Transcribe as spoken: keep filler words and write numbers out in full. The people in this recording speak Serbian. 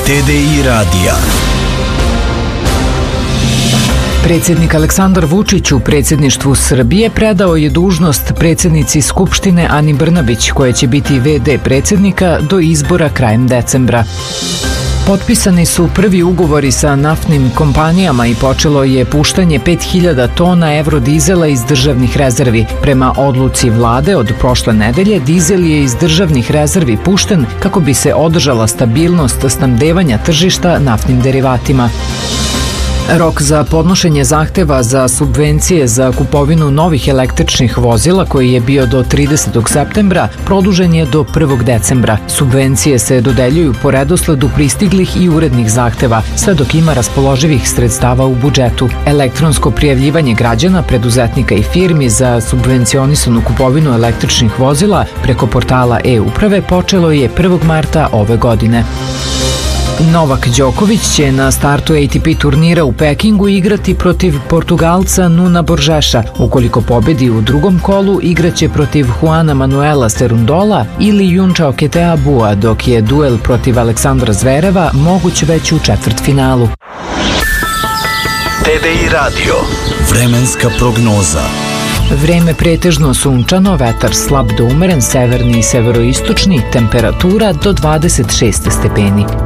T D I radija. Predsjednik Aleksandar Vučić u predsjedništvu Srbije predao je dužnost predsjednici Skupštine Ani Brnabić, koja će biti ve de predsjednika do izbora krajem decembra. Potpisani su prvi ugovori sa naftnim kompanijama i počelo je puštanje pet hiljada tona evrodizela iz državnih rezervi. Prema odluci vlade od prošle nedelje, dizel je iz državnih rezervi pušten kako bi se održala stabilnost snabdevanja tržišta naftnim derivatima. Rok za podnošenje zahteva za subvencije za kupovinu novih električnih vozila, koji je bio do tridesetog septembra, produžen je do prvog decembra. Subvencije se dodeljuju po redosledu pristiglih i urednih zahteva, sve dok ima raspoloživih sredstava u budžetu. Elektronsko prijavljivanje građana, preduzetnika i firmi za subvencionisanu kupovinu električnih vozila preko portala e-uprave počelo je prvog marta ove godine. Novak Đoković će na startu A T P turnira u Pekingu igrati protiv Portugalca Nuna Borgeša. Ukoliko pobedi u drugom kolu, igraće protiv Juana Manuela Cerundola ili Junčao Ketea Bua, dok je duel protiv Aleksandra Zvereva moguć već u četvrtfinalu. T D I radio. Vremenska prognoza. Vreme pretežno sunčano, vetar slab do umeren, severni i severoistočni, temperatura do dvadeset šest stepeni.